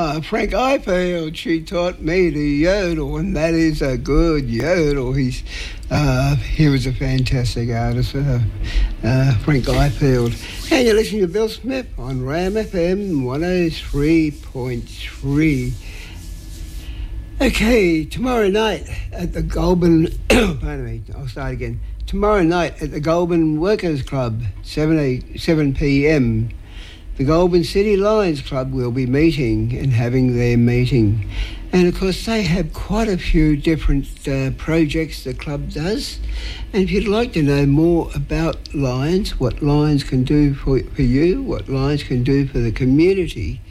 Frank Ifield. She taught me to yodel, and that is a good yodel. He was a fantastic artist, Frank Ifield. And you're listening to Bill Smith on Ram FM 103.3. Okay, tomorrow night at the Goulburn... pardon me, I'll start again. Tomorrow night at the Goulburn Workers Club, 7 p.m, the Goulburn City Lions Club will be meeting and having their meeting. And of course they have quite a few different projects the club does. And if you'd like to know more about Lions, what Lions can do for you, what Lions can do for the community,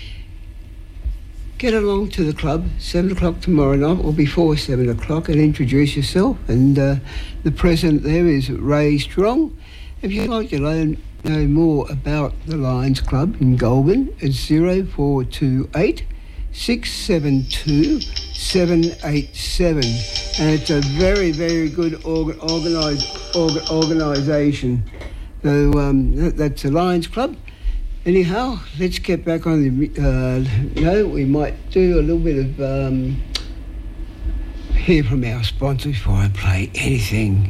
get along to the club, 7 o'clock tomorrow night or before 7 o'clock, and introduce yourself. And the president there is Ray Strong. If you'd like to know more about the Lions Club in Goulburn, it's 0428 672 787. And it's a very, very good organisation. So that's the Lions Club. Anyhow, let's get back on the... we might do a little bit of... hear from our sponsors before I play anything.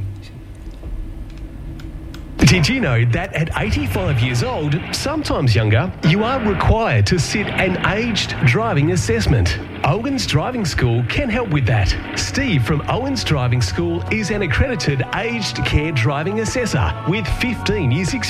Did you know that at 85 years old, sometimes younger, you are required to sit an aged driving assessment? Owens Driving School can help with that. Steve from Owens Driving School is an accredited aged care driving assessor with 15 years experience.